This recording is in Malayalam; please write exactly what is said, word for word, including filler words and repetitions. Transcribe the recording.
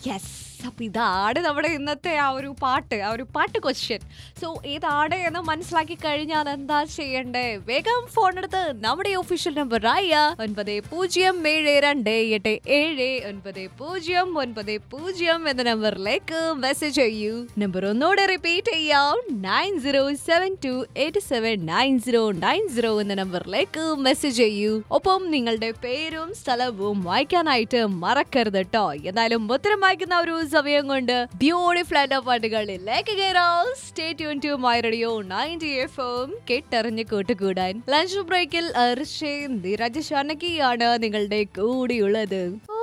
യെസ്. അപ്പൊ ഇതാണ് നമ്മുടെ ഇന്നത്തെ ആ ഒരു പാട്ട് ആ ഒരു പാട്ട് ക്വസ്റ്റ്യൻ. സോ ഏതാണ് എന്ന് മനസ്സിലാക്കി കഴിഞ്ഞാൽ എന്താ ചെയ്യണ്ടേ? വേഗം ഫോൺ എടുത്ത് നമ്മുടെ ഒഫീഷ്യൽ നമ്പർ ആയ ഒൻപത് പൂജ്യം ഏഴ് രണ്ട് എട്ട് ഏഴ് ഒൻപത് പൂജ്യം ഒൻപത് പൂജ്യം എന്ന നമ്പറിലേക്ക് മെസ്സേജ് ചെയ്യൂ. നമ്പർ ഒന്നോടെ റിപ്പീറ്റ് ചെയ്യാം, nine zero seven to eight seven nine zero nine zero എന്ന നമ്പറിലേക്ക് മെസ്സേജ് ചെയ്യൂ. ഒപ്പം നിങ്ങളുടെ പേരും സ്ഥലവും വായിക്കാനായിട്ട് മറക്കരുത് കേട്ടോ. എന്തായാലും ഉത്തരം വായിക്കുന്ന ഒരു സമയം കൊണ്ട് ബ്യൂട്ടിഫുൾ ആയിട്ട് പാട്ടുകളിലേക്ക് കയറാം. Stay tune to my radio ninety F M, കേട്ടറിഞ്ഞ് കൂട്ടുകൂടാൻ. ലഞ്ച് ബ്രേക്കിൽ അർഷയും ധീരജ് ഷാനകിയാണ് നിങ്ങളുടെ കൂടെയുള്ളത്.